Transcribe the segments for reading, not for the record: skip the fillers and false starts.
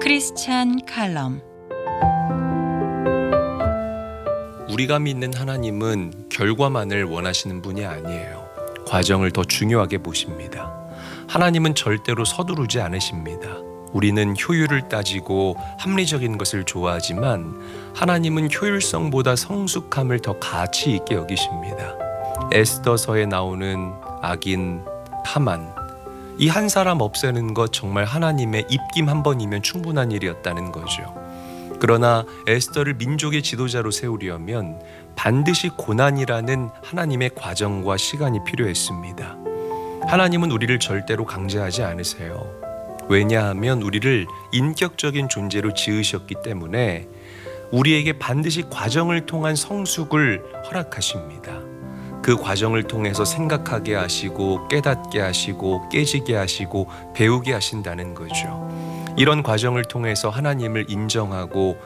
크리스찬 칼럼. 우리가 믿는 하나님은 결과만을 원하시는 분이 아니에요. 과정을 더 중요하게 보십니다. 하나님은 절대로 서두르지 않으십니다. 우리는 효율을 따지고 합리적인 것을 좋아하지만 하나님은 효율성보다 성숙함을 더 가치 있게 여기십니다. 에스더서에 나오는 악인 하만, 이 한 사람 없애는 것 정말 하나님의 입김 한 번이면 충분한 일이었다는 거죠. 그러나 에스더를 민족의 지도자로 세우려면 반드시 고난이라는 하나님의 과정과 시간이 필요했습니다. 하나님은 우리를 절대로 강제하지 않으세요. 왜냐하면 우리를 인격적인 존재로 지으셨기 때문에 우리에게 반드시 과정을 통한 성숙을 허락하십니다. 그 과정을 통해서 생각하게 하시고 깨닫게 하시고 깨지게 하시고 배우게 하신다는 거죠. 이런 과정을 통해서 하나님을 인정하고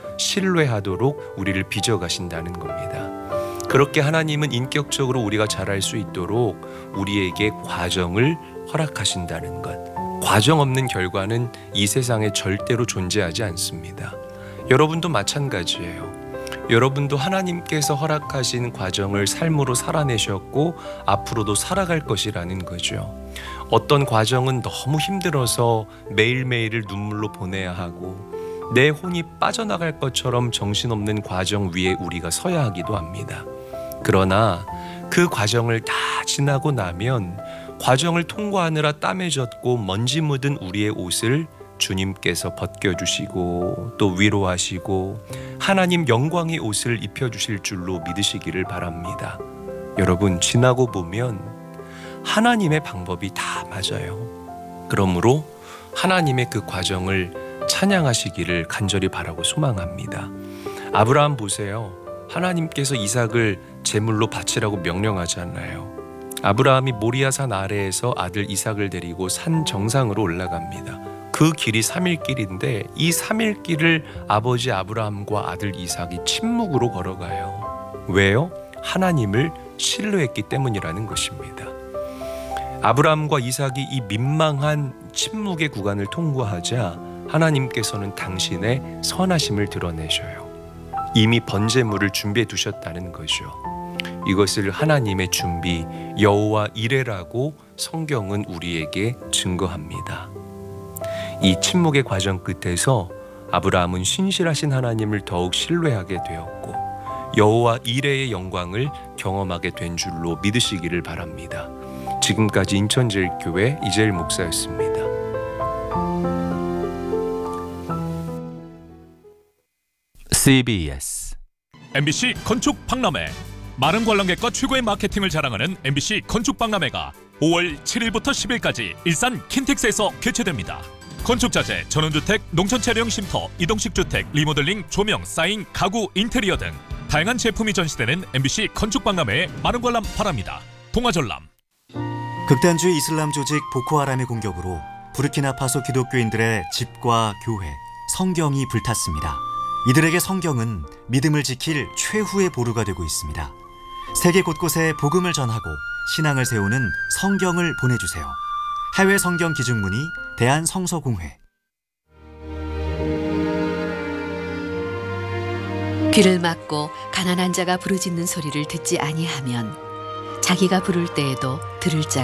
신뢰하도록 우리를 빚어가신다는 겁니다. 그렇게 하나님은 인격적으로 우리가 자랄 수 있도록 우리에게 과정을 허락하신다는 것. 과정 없는 결과는 이 세상에 절대로 존재하지 않습니다. 여러분도 마찬가지예요. 여러분도 하나님께서 허락하신 과정을 삶으로 살아내셨고 앞으로도 살아갈 것이라는 거죠. 어떤 과정은 너무 힘들어서 매일매일을 눈물로 보내야 하고 내 혼이 빠져나갈 것처럼 정신없는 과정 위에 우리가 서야 하기도 합니다. 그러나 그 과정을 다 지나고 나면 과정을 통과하느라 땀에 젖고 먼지 묻은 우리의 옷을 주님께서 벗겨주시고 또 위로하시고 하나님 영광의 옷을 입혀주실 줄로 믿으시기를 바랍니다. 여러분, 지나고 보면 하나님의 방법이 다 맞아요. 그러므로 하나님의 그 과정을 찬양하시기를 간절히 바라고 소망합니다. 아브라함 보세요. 하나님께서 이삭을 제물로 바치라고 명령하잖아요. 아브라함이 모리아산 아래에서 아들 이삭을 데리고 산 정상으로 올라갑니다. 그 길이 3일 길인데 이 3일 길을 아버지 아브라함과 아들 이삭이 침묵으로 걸어가요. 왜요? 하나님을 신뢰했기 때문이라는 것입니다. 아브라함과 이삭이 이 민망한 침묵의 구간을 통과하자 하나님께서는 당신의 선하심을 드러내셔요. 이미 번제물을 준비해 두셨다는 거죠. 이것을 하나님의 준비, 여호와 이레라고 성경은 우리에게 증거합니다. 이 침묵의 과정 끝에서 아브라함은 신실하신 하나님을 더욱 신뢰하게 되었고 여호와 이레의 영광을 경험하게 된 줄로 믿으시기를 바랍니다. 지금까지 인천제일교회 이재일 목사였습니다. CBS MBC 건축 박람회. 많은 관람객과 최고의 마케팅을 자랑하는 MBC 건축 박람회가 5월 7일부터 10일까지 일산 킨텍스에서 개최됩니다. 건축자재, 전원주택, 농촌차량 쉼터, 이동식 주택, 리모델링, 조명, 사인, 가구, 인테리어 등 다양한 제품이 전시되는 MBC 건축 박람회에 많은 관람 바랍니다. 동아전람. 극단주의 이슬람 조직 보코하람의 공격으로 부르키나파소 기독교인들의 집과 교회, 성경이 불탔습니다. 이들에게 성경은 믿음을 지킬 최후의 보루가 되고 있습니다. 세계 곳곳에 복음을 전하고 신앙을 세우는 성경을 보내주세요. 해외 성경 기준문의 대한성서공회. 귀를 막고 가난한 자가 부르짖는 소리를 듣지 아니하면 자기가 부를 때에도 들을 자가